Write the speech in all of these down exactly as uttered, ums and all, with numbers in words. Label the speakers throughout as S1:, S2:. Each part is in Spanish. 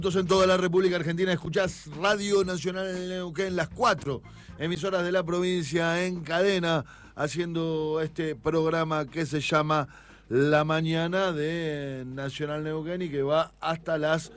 S1: En toda la República Argentina escuchás Radio Nacional Neuquén, las cuatro emisoras de la provincia en cadena, haciendo este programa que se llama La Mañana de Nacional Neuquén y que va hasta las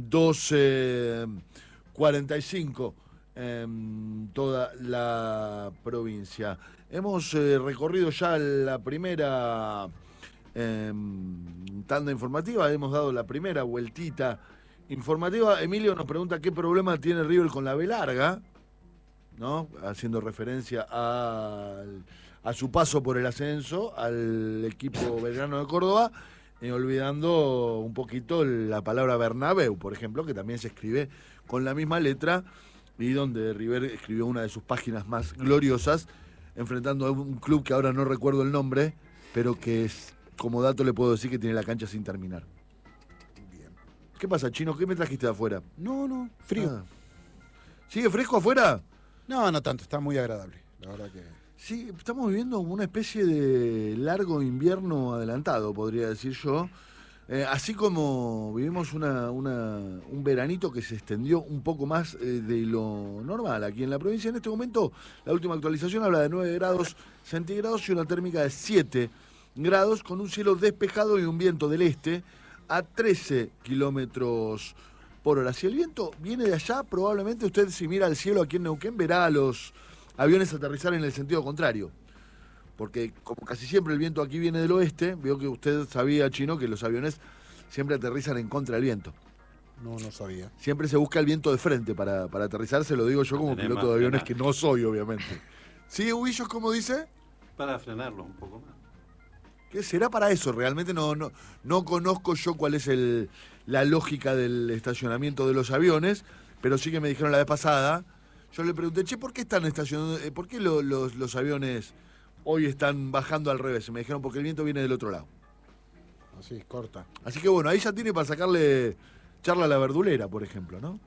S1: doce cuarenta y cinco en toda la provincia. Hemos eh, recorrido ya la primera eh, tanda informativa, hemos dado la primera vueltita informativa. Emilio nos pregunta qué problema tiene River con la B larga, ¿no? Haciendo referencia a, a su paso por el ascenso al equipo Belgrano de Córdoba, eh, olvidando un poquito la palabra Bernabéu, por ejemplo, que también se escribe con la misma letra y donde River escribió una de sus páginas más gloriosas, enfrentando a un club que ahora no recuerdo el nombre, pero que es, como dato le puedo decir que tiene la cancha sin terminar. ¿Qué pasa, Chino? ¿Qué me trajiste de afuera?
S2: No, no, frío. Ah.
S1: ¿Sigue fresco afuera?
S2: No, no tanto, está muy agradable, la verdad que...
S1: Sí, estamos viviendo una especie de largo invierno adelantado, podría decir yo. Eh, así como vivimos una, una, un veranito que se extendió un poco más eh, de lo normal aquí en la provincia. En este momento, la última actualización habla de nueve grados centígrados y una térmica de siete grados, con un cielo despejado y un viento del este a trece kilómetros por hora. Si el viento viene de allá, probablemente usted, si mira al cielo aquí en Neuquén, verá a los aviones aterrizar en el sentido contrario. Porque como casi siempre el viento aquí viene del oeste, veo que usted sabía, Chino, que los aviones siempre aterrizan en contra del viento.
S2: No, no sabía.
S1: Siempre se busca el viento de frente para, para aterrizar, se lo digo yo como piloto de aviones, que no soy, obviamente. ¿Sí, Hubillos, cómo dice?
S3: Para frenarlos un poco más.
S1: ¿Qué será para eso? Realmente no, no, no conozco yo cuál es el, la lógica del estacionamiento de los aviones, pero sí que me dijeron la vez pasada. Yo le pregunté, che, ¿por qué están estacionando? ¿Por qué lo, los, los aviones hoy están bajando al revés? Y me dijeron, porque el viento viene del otro lado.
S2: Así, corta.
S1: Así que bueno, ahí ya tiene para sacarle charla a la verdulera, por ejemplo, ¿no?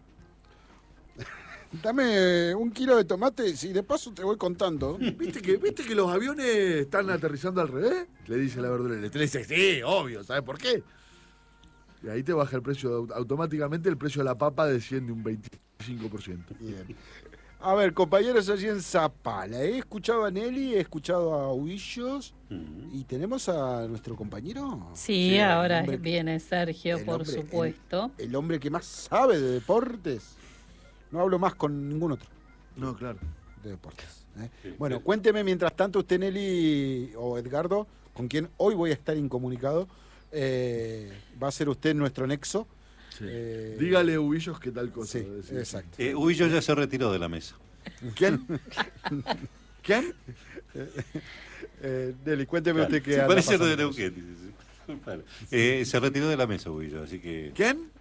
S2: Dame un kilo de tomates y de paso te voy contando.
S1: ¿Viste que, ¿Viste que los aviones están aterrizando al revés? Le dice la verdulera. Usted le dice, sí, obvio, ¿sabes por qué? Y ahí te baja el precio, automáticamente el precio de la papa desciende un veinticinco por ciento.
S2: Bien. A ver, compañeros, allí en Zapala, he escuchado a Nelly, he escuchado a Huillos, uh-huh. ¿Y tenemos a nuestro compañero?
S4: Sí, sí ahora hombre, viene Sergio, por hombre, supuesto.
S2: El, el hombre que más sabe de deportes. No hablo más con ningún otro.
S1: No, claro.
S2: De deportes. ¿eh? Sí, bueno, sí. Cuénteme mientras tanto usted, Nelly o Edgardo, con quien hoy voy a estar incomunicado, eh, va a ser usted nuestro nexo.
S1: Sí. Eh, Dígale, Hubillos, qué tal cosa.
S2: Sí, decir. Exacto.
S3: Eh, Hubillos ya se retiró de la mesa.
S1: ¿Quién? ¿Quién?
S2: eh, Nelly, cuénteme claro. usted qué
S3: sí, parece de Neuquén. Eh, se retiró de la mesa, Hubillos, así que...
S1: ¿Quién?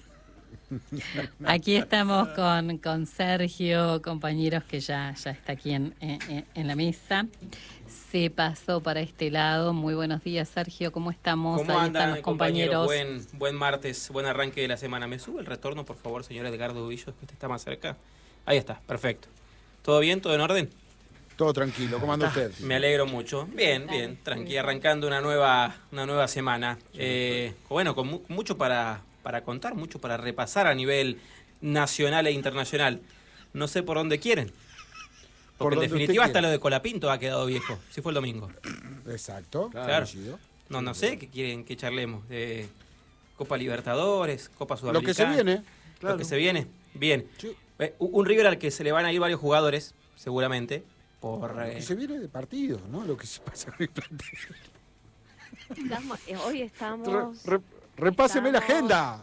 S4: Aquí estamos con, con Sergio, compañeros que ya, ya está aquí en, en, en la mesa. Se pasó para este lado. Muy buenos días, Sergio, ¿cómo estamos?
S5: ¿Cómo
S4: Ahí
S5: andan,
S4: están los compañeros.
S5: Buen, buen martes, buen arranque de la semana. ¿Me sube el retorno, por favor, señor Edgardo Hubillos, que usted está más cerca? Ahí está, perfecto. ¿Todo bien? ¿Todo en orden?
S2: Todo tranquilo, ¿cómo anda usted?
S5: Me alegro mucho. Bien, bien, tranqui, arrancando una nueva, una nueva semana. Eh, bueno, con mu- mucho para... para contar, mucho para repasar a nivel nacional e internacional. No sé por dónde quieren. Porque en definitiva hasta lo de Colapinto ha quedado viejo. Sí fue el domingo.
S2: Exacto.
S5: Claro. No, no sé qué quieren que charlemos. De Copa Libertadores, Copa Sudamericana.
S2: Lo que se viene.
S5: Claro. Lo que se viene. Bien. Sí. Un River al que se le van a ir varios jugadores, seguramente. Por,
S2: lo que
S5: eh...
S2: se viene de partidos, ¿no? Lo que se pasa con el plantel.
S6: Estamos, hoy estamos...
S2: Re, re, Repáseme la agenda.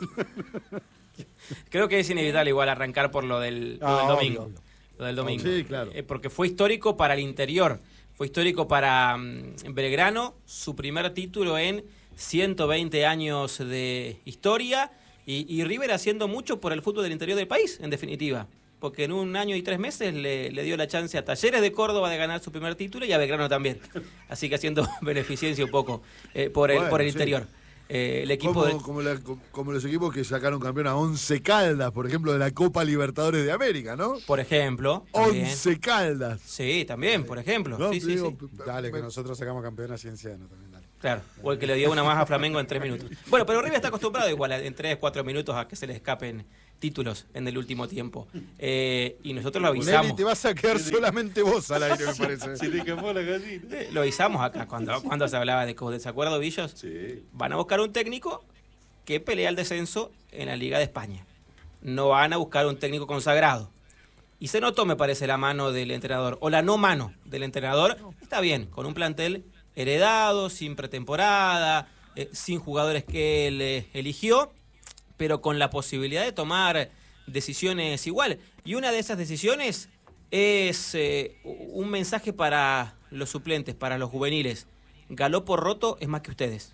S5: Creo que es inevitable igual arrancar por lo del, lo ah, del domingo.
S2: Obvio, obvio.
S5: Lo del domingo.
S1: Sí, claro.
S5: Eh, porque fue histórico para el interior. Fue histórico para um, Belgrano, su primer título en ciento veinte años de historia. Y, y River haciendo mucho por el fútbol del interior del país, en definitiva. Porque en un año y tres meses le, le dio la chance a Talleres de Córdoba de ganar su primer título y a Belgrano también. Así que haciendo beneficencia un poco eh, por el, bueno, por el sí. interior. Eh, el equipo
S1: como,
S5: de...
S1: como, la, como los equipos que sacaron campeón a Once Caldas, por ejemplo, de la Copa Libertadores de América, ¿no?
S5: Por ejemplo.
S1: Once Caldas.
S5: Sí, también, por ejemplo.
S1: No,
S5: sí, sí,
S1: digo,
S5: sí.
S2: Dale, que nosotros sacamos campeón a Cienciano también, dale.
S5: Claro, o el que le dio una más a Flamengo en tres minutos. Bueno, pero River está acostumbrado igual en tres, cuatro minutos a que se le escapen títulos en el último tiempo. Eh, y nosotros lo avisamos.
S2: Nelly, te vas a quedar solamente vos al aire, me parece.
S3: Se le escapó la gallina.
S5: Eh, Lo avisamos acá cuando, cuando se hablaba de Coudet. ¿Se acuerda, Villos?
S3: Sí.
S5: Van a buscar un técnico que pelea el descenso en la Liga de España. No van a buscar un técnico consagrado. Y se notó, me parece, la mano del entrenador, o la no mano del entrenador. Está bien, con un plantel heredado, sin pretemporada, eh, sin jugadores que él eh, eligió, pero con la posibilidad de tomar decisiones igual. Y una de esas decisiones es eh, un mensaje para los suplentes, para los juveniles. Galopo roto es más que ustedes.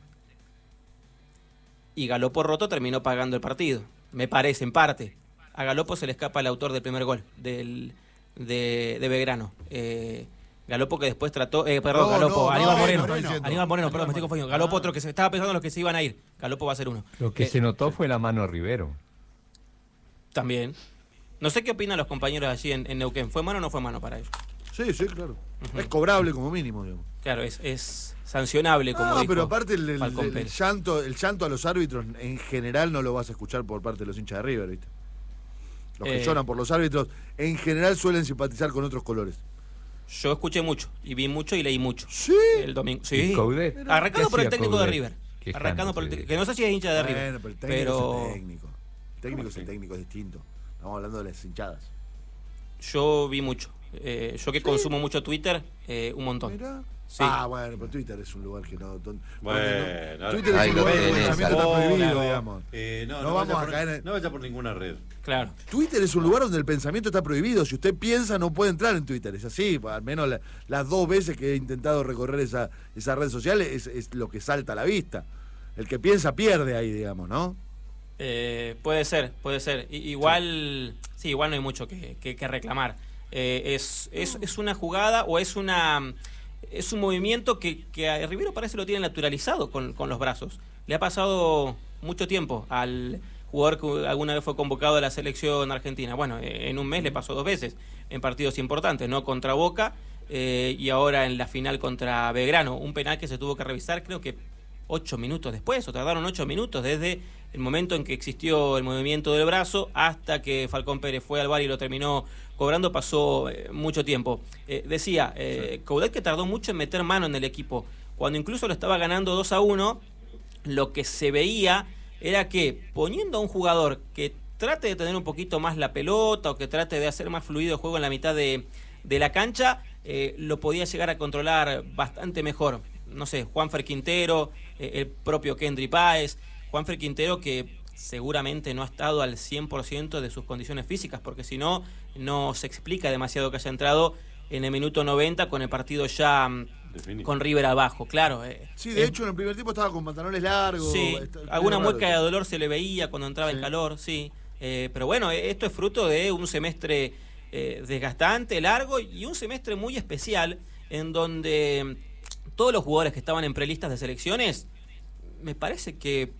S5: Y Galopo roto terminó pagando el partido, me parece, en parte. A Galopo se le escapa el autor del primer gol del, de, de Belgrano. Eh, Galopo que después trató... Eh, perdón,
S1: No,
S5: Galopo,
S1: no,
S5: Aníbal
S1: no,
S5: Moreno.
S1: no, no, no.
S5: Aníbal Moreno, perdón, me estoy confundiendo. Galopo otro que se estaba pensando en los que se iban a ir. Galopo va a ser uno.
S7: Lo que
S5: Eh,
S7: se notó fue la mano a Rivero.
S5: También. No sé qué opinan los compañeros allí en, en Neuquén. ¿Fue mano o no fue mano para ellos?
S1: Sí, sí, claro. Es cobrable como mínimo, digamos.
S5: Claro, es, es sancionable, como
S1: No,
S5: dijo
S1: pero aparte el, el-
S5: Falcón
S1: el
S5: Pérez.
S1: llanto, el llanto a los árbitros en general no lo vas a escuchar por parte de los hinchas de River, ¿viste? Los que
S5: Eh.
S1: lloran por los árbitros en general suelen simpatizar con otros colores.
S5: Yo escuché mucho, y vi mucho y leí mucho.
S1: Sí.
S5: El domingo.
S7: ¿Y
S5: Sí.
S7: Coudet?
S5: Arrancando
S7: ¿Qué
S5: por el
S7: hacía
S5: técnico de
S7: Coudet?
S5: River.
S7: Quejándose
S5: Arrancando por el
S7: de-
S5: técnico. Que no sé si es hincha de
S1: Bueno,
S5: River.
S1: pero el técnico
S5: Pero
S1: es el técnico. El técnico es el técnico, es distinto. Estamos hablando de las hinchadas.
S5: yo vi mucho. Eh, yo que consumo mucho Twitter, eh, un montón.
S1: Mirá.
S5: Sí.
S1: Ah, bueno, pero Twitter es un lugar que no... don-
S3: Bueno,
S1: donde no-
S3: ahora-
S1: Twitter
S8: Ahí
S1: es un
S8: lo
S1: lugar donde el
S8: tenés,
S1: pensamiento está
S3: Hola,
S1: prohibido,
S3: no.
S1: digamos.
S3: Eh, no,
S1: No
S3: no,
S1: vamos
S3: vaya
S1: a
S3: por,
S1: caer en-
S3: no vaya por ninguna red.
S5: Claro.
S1: Twitter es un lugar donde el pensamiento está prohibido. Si usted piensa, no puede entrar en Twitter. Es así. Al menos la- las dos veces que he intentado recorrer esa, esa red social es, es lo que salta a la vista. El que piensa pierde ahí, digamos, ¿no?
S5: Eh, puede ser, puede ser. I- igual, sí. igual no hay mucho que, que- que reclamar. Eh, es, es, es una jugada o es una es un movimiento que, que a Rivero parece lo tiene naturalizado con, con los brazos. Le ha pasado mucho tiempo al jugador que alguna vez fue convocado a la selección argentina. Bueno, eh, en un mes le pasó dos veces en partidos importantes, ¿no? Contra Boca eh, y ahora en la final contra Belgrano. Un penal que se tuvo que revisar, creo que ocho minutos después, o tardaron ocho minutos desde el momento en que existió el movimiento del brazo hasta que Falcón Pérez fue al V A R y lo terminó cobrando, pasó eh, mucho tiempo. Eh, decía, eh, sí. Coudet que tardó mucho en meter mano en el equipo, cuando incluso lo estaba ganando dos a uno, lo que se veía era que poniendo a un jugador que trate de tener un poquito más la pelota o que trate de hacer más fluido el juego en la mitad de, de la cancha, eh, lo podía llegar a controlar bastante mejor. No sé, Juanfer Quintero, eh, el propio Kendry Páez, Juanfer Quintero que seguramente no ha estado al cien por ciento de sus condiciones físicas, porque si no, no se explica demasiado que haya entrado en el minuto noventa con el partido ya Definido. Con River abajo, claro. Eh,
S1: sí, de
S5: eh,
S1: hecho en el primer tiempo estaba con pantalones largos.
S5: Sí,
S1: está,
S5: alguna
S1: raro.
S5: mueca de dolor se le veía cuando entraba sí. en calor, sí. Eh, pero bueno, esto es fruto de un semestre eh, desgastante, largo y un semestre muy especial en donde todos los jugadores que estaban en prelistas de selecciones, me parece que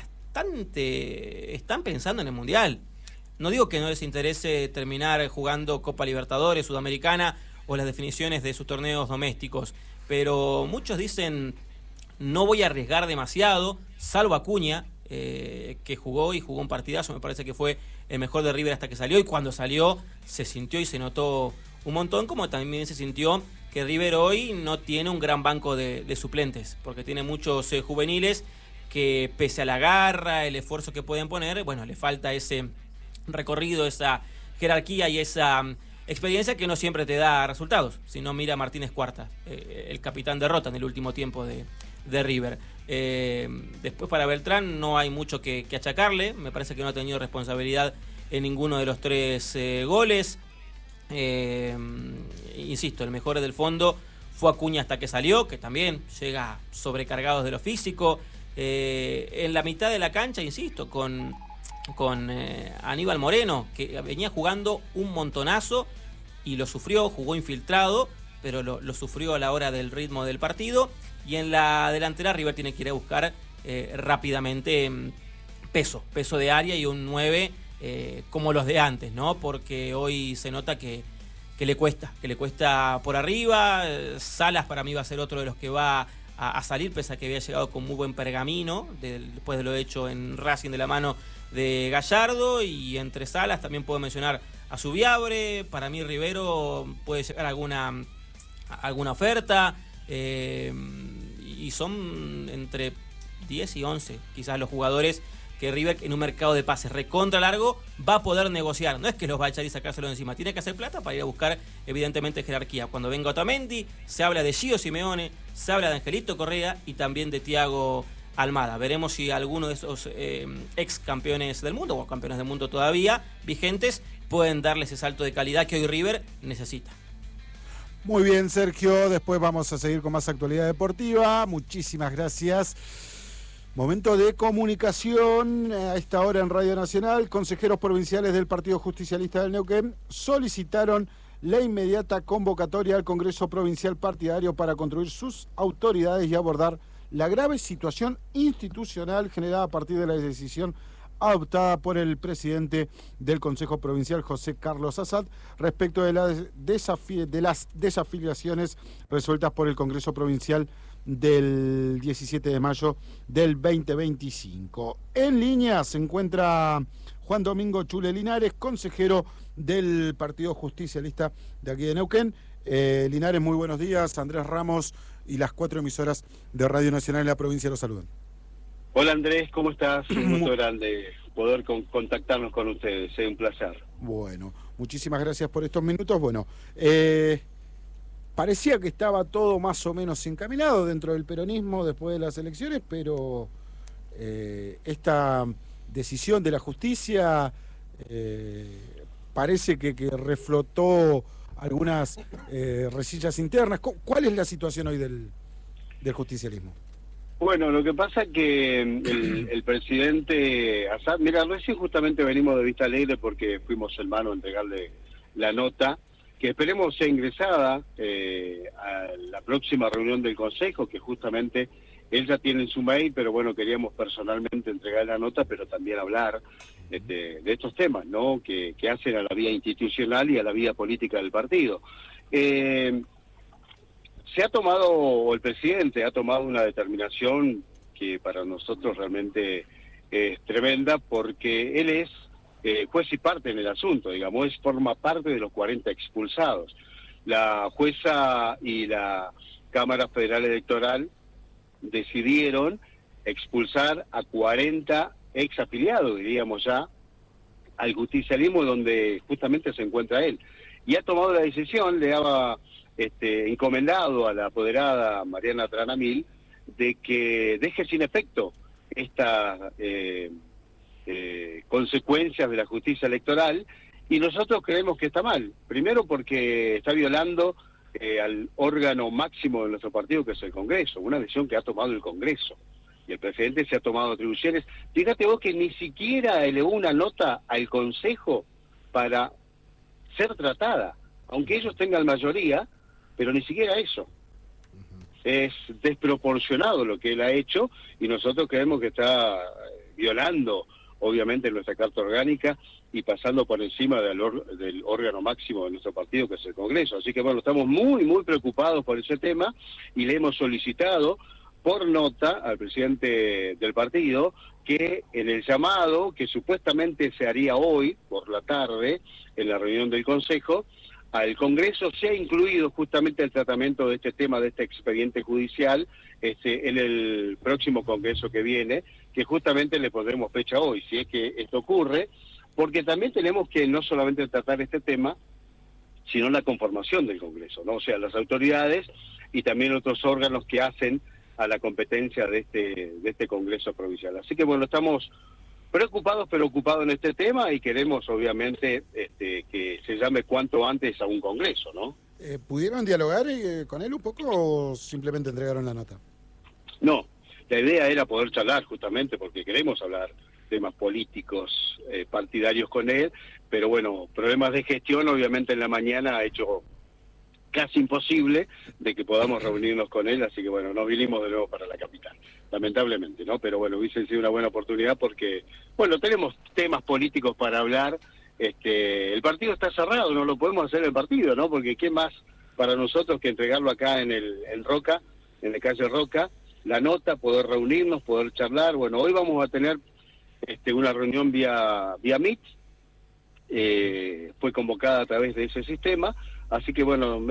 S5: bastante están pensando en el Mundial. No digo que no les interese terminar jugando Copa Libertadores, Sudamericana o las definiciones de sus torneos domésticos, pero muchos dicen no voy a arriesgar demasiado, salvo Acuña, eh, que jugó y jugó un partidazo, me parece que fue el mejor de River hasta que salió, y cuando salió se sintió y se notó un montón, como también se sintió que River hoy no tiene un gran banco de, de suplentes, porque tiene muchos eh, juveniles que pese a la garra, el esfuerzo que pueden poner, bueno, le falta ese recorrido, esa jerarquía y esa um, experiencia que no siempre te da resultados. Si no, mira a Martínez Cuarta, eh, el capitán de Rota en el último tiempo de, de River. Eh, después para Beltrán no hay mucho que, que achacarle, me parece que no ha tenido responsabilidad en ninguno de los tres eh, goles. Eh, insisto, el mejor del fondo fue Acuña hasta que salió, que también llega sobrecargados de lo físico. Eh, en la mitad de la cancha, insisto, con, con eh, Aníbal Moreno, que venía jugando un montonazo y lo sufrió, jugó infiltrado, pero lo, lo sufrió a la hora del ritmo del partido. Y en la delantera River tiene que ir a buscar eh, rápidamente peso, peso de área y un nueve eh, como los de antes, ¿no? Porque hoy se nota que, que le cuesta, que le cuesta por arriba. Salas para mí va a ser otro de los que va a, a salir, pese a que había llegado con muy buen pergamino, de, después de lo hecho en Racing de la mano de Gallardo. Y entre Salas también puedo mencionar a Zubiabre. Para mí Rivero puede llegar a alguna, a alguna oferta, eh, y son entre diez y once quizás los jugadores que River en un mercado de pases recontra largo va a poder negociar. No es que los va a echar y sacárselo de encima, tiene que hacer plata para ir a buscar evidentemente jerarquía. Cuando venga Otamendi se habla de Gio Simeone, se habla de Angelito Correa y también de Thiago Almada. Veremos si alguno de esos eh, ex campeones del mundo o campeones del mundo todavía vigentes pueden darle ese salto de calidad que hoy River necesita.
S2: Muy bien, Sergio, después vamos a seguir con más actualidad deportiva. Muchísimas gracias. Momento de comunicación a esta hora en Radio Nacional. Consejeros provinciales del Partido Justicialista del Neuquén solicitaron la inmediata convocatoria al Congreso Provincial Partidario para construir sus autoridades y abordar la grave situación institucional generada a partir de la decisión adoptada por el presidente del Consejo Provincial, José Carlos Assad, respecto de, la desafi- de las desafiliaciones resueltas por el Congreso Provincial del diecisiete de mayo del veinte veinticinco. En línea se encuentra Juan Domingo Chule Linares, consejero del Partido Justicialista de aquí de Neuquén. Eh, Linares, muy buenos días. Andrés Ramos y las cuatro emisoras de Radio Nacional en la provincia los saludan.
S8: Hola Andrés, ¿cómo estás? Un gusto grande poder con, contactarnos con ustedes, es un placer.
S2: Bueno, muchísimas gracias por estos minutos. Bueno, eh, parecía que estaba todo más o menos encaminado dentro del peronismo después de las elecciones, pero eh, esta decisión de la justicia eh, parece que, que reflotó algunas eh, resillas internas. ¿Cuál es la situación hoy del, del justicialismo?
S8: Bueno, lo que pasa es que el, el presidente Assad, mira, recién justamente venimos de Vista Alegre porque fuimos hermanos a entregarle la nota, que esperemos sea ingresada eh, a la próxima reunión del Consejo, que justamente él ya tiene en su mail, pero bueno, queríamos personalmente entregar la nota, pero también hablar este, de estos temas, ¿no?, que, que hacen a la vida institucional y a la vida política del partido. Eh, Se ha tomado, o el presidente ha tomado una determinación que para nosotros realmente es tremenda, porque él es eh, juez y parte en el asunto, digamos, es, forma parte de los cuarenta expulsados. La jueza y la Cámara Federal Electoral decidieron expulsar a cuarenta exafiliados, diríamos ya, al justicialismo donde justamente se encuentra él. Y ha tomado la decisión, le daba... Este, encomendado a la apoderada Mariana Tranamil de que deje sin efecto estas eh, eh, consecuencias de la justicia electoral, y nosotros creemos que está mal. Primero porque está violando eh, al órgano máximo de nuestro partido, que es el Congreso, una decisión que ha tomado el Congreso, y el presidente se ha tomado atribuciones. Fíjate vos que ni siquiera elevó una nota al Consejo para ser tratada, aunque ellos tengan mayoría, pero ni siquiera eso. Es desproporcionado lo que él ha hecho, y nosotros creemos que está violando, obviamente, nuestra Carta Orgánica y pasando por encima del, or del órgano máximo de nuestro partido, que es el Congreso. Así que, bueno, estamos muy, muy preocupados por ese tema, y le hemos solicitado por nota al presidente del partido que en el llamado, que supuestamente se haría hoy por la tarde, en la reunión del Consejo, al Congreso se ha incluido justamente el tratamiento de este tema, de este expediente judicial, este, en el próximo Congreso que viene, que justamente le pondremos fecha hoy, si es que esto ocurre, porque también tenemos que no solamente tratar este tema, sino la conformación del Congreso, ¿no? O sea, las autoridades y también otros órganos que hacen a la competencia de este, de este Congreso provincial. Así que bueno, estamos preocupados, pero ocupados en este tema, y queremos obviamente este, que se llame cuanto antes a un congreso, ¿no?
S2: Eh, ¿Pudieron dialogar eh, con él un poco o simplemente entregaron la nota?
S8: No, la idea era poder charlar justamente porque queremos hablar temas políticos eh, partidarios con él, pero bueno, problemas de gestión obviamente en la mañana ha hecho casi imposible de que podamos reunirnos con él, así que bueno, nos vinimos de nuevo para la capital, lamentablemente, ¿no? Pero bueno, hubiese sido una buena oportunidad porque, bueno, tenemos temas políticos para hablar, este, el partido está cerrado, no lo podemos hacer el partido, ¿no? Porque qué más para nosotros que entregarlo acá en el en Roca, en la calle Roca, la nota, poder reunirnos, poder charlar. Bueno, hoy vamos a tener este, una reunión vía, vía Meet, eh, fue convocada a través de ese sistema, así que bueno,